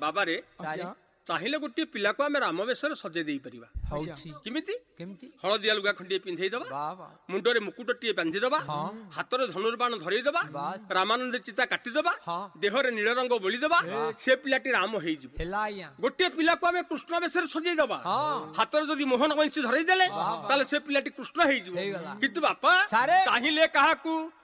ବାବାରେ ଆଜ୍ଞା ଚାହିଁଲେ ଗୋଟିଏ ପିଲାକୁ ଆମେ ରାମ ବେଶରେ ସଜେଇ ଦେଇ ପାରିବା। ହଉଛି କେମିତି? କେମିତି ହଳଦିଆ ଲୁଗା ଖଣ୍ଡିଏ ପିନ୍ଧେଇ ଦବା, ବାବା ମୁଣ୍ଡରେ ମୁକୁଟଟିଏ ବାନ୍ଧିଦବା, ହାତରେ ଧନୁର୍ବାଣ ଧରେଇଦବା, ବାସ୍। ରାମାନନ୍ଦେ ଚିତା କାଟିଦବା, ହଁ। ଦେହରେ ନୀଳ ରଙ୍ଗ ବୋଳିଦବା, ସେ ପିଲାଟି ରାମ ହେଇଯିବ। ହେଲା ଆଜ୍ଞା ଗୋଟିଏ ପିଲାକୁ ଆମେ କୃଷ୍ଣ ବେଶରେ ସଜେଇ ଦବା, ହଁ। ହାତରେ ଯଦି ମୋହନ ବଂଶୀ ଧରେଇ ଦେଲେ ତାହେଲେ ସେ ପିଲାଟି କୃଷ୍ଣ ହେଇଯିବ। ହେଇଗଲା। କିନ୍ତୁ ବାପା ସାରେ। ଚାହିଁଲେ କାହାକୁ